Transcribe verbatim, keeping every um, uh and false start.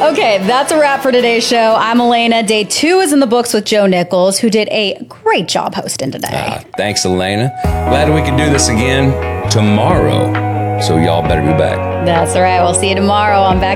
Okay, that's a wrap for today's show. I'm Elena. Day two is in the books with Joe Nichols, who did a great job hosting today. Uh, thanks, Elena. Glad we can do this again tomorrow. So y'all better be back. That's all right. We'll see you tomorrow on Back